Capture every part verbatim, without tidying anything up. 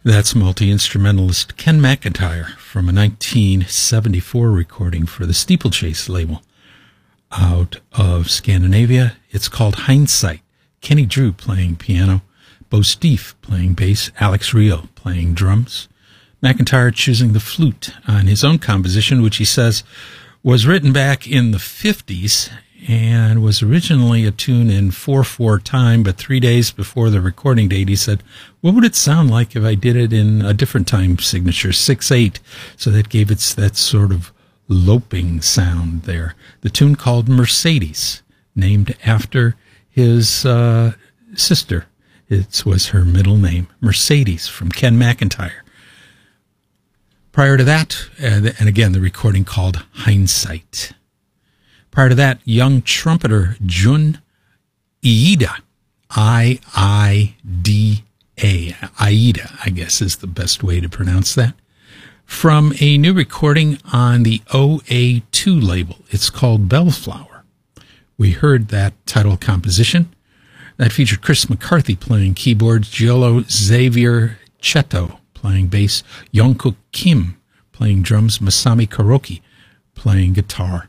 That's multi-instrumentalist Ken McEntire from a nineteen seventy-four recording for the Steeplechase label out of Scandinavia. It's called Hindsight. Kenny Drew playing piano, Bo Steef playing bass, Alex Rio playing drums. McEntire choosing the flute on his own composition, which he says was written back in the fifties and was originally a tune in four four time, but three days before the recording date, he said, what would it sound like if I did it in a different time signature, six eight? So that gave it that sort of loping sound there. The tune called Mercedes, named after his uh, sister. It was her middle name, Mercedes, from Ken McEntire. Prior to that, uh, and again, the recording called Hindsight. Prior to that, young trumpeter Jun Iida, I I D A, Aida, I guess is the best way to pronounce that, from a new recording on the O A two label. It's called Bellflower. We heard that title composition. That featured Chris McCarthy playing keyboards, Giolo Xavier Cheto playing bass, Yongkook Kim playing drums, Masami Karoki playing guitar.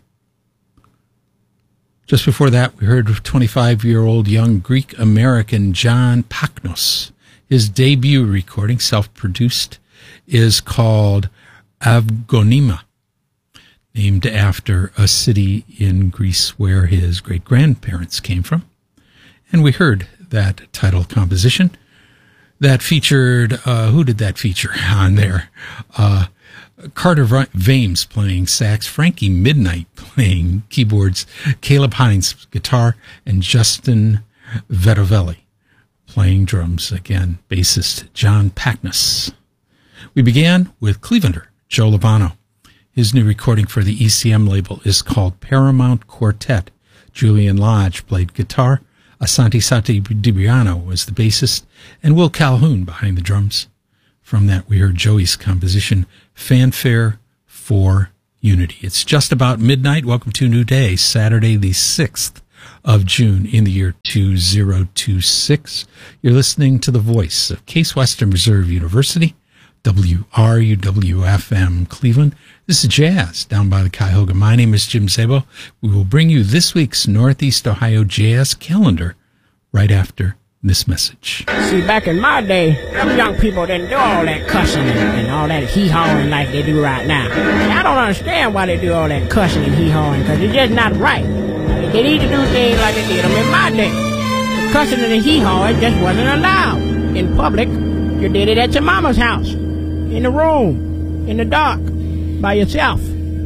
Just before that, we heard twenty-five-year-old young Greek-American John Paknos. His debut recording, self-produced, is called Avgonima, named after a city in Greece where his great-grandparents came from. And we heard that title composition that featured, uh, who did that feature on there? Uh, Carter Vames playing sax, Frankie Midnight playing keyboards, Caleb Hines guitar, and Justin Vettovelli playing drums. Again, bassist John Paknos. We began with Clevelander, Joe Lovano. His new recording for the E C M label is called Paramount Quartet. Julian Lodge played guitar, Asante Sati DiBriano was the bassist, and Will Calhoun behind the drums. From that, we heard Joey's composition, Fanfare for Unity. It's just about midnight. Welcome to a new day, Saturday the sixth of June in the year two thousand twenty-six. You're listening to the voice of Case Western Reserve University, W R U W F M Cleveland. This is Jazz down by the Cuyahoga. My name is Jim Szabo. We will bring you this week's Northeast Ohio Jazz calendar right after this message. See, back in my day, them young people didn't do all that cussing and, and all that hee-hawing like they do right now. And I don't understand why they do all that cussing and hee-hawing, because it's just not right. They need to do things like they did them in my day. The cussing and the hee-hawing just wasn't allowed. In public, you did it at your mama's house, in the room, in the dark, by yourself.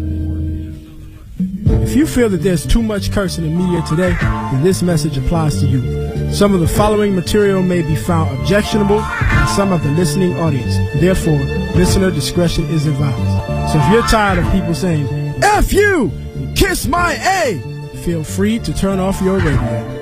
If you feel that there's too much cursing in media today, then this message applies to you. Some of the following material may be found objectionable in some of the listening audience. Therefore, listener discretion is advised. So if you're tired of people saying, F you, kiss my A, feel free to turn off your radio.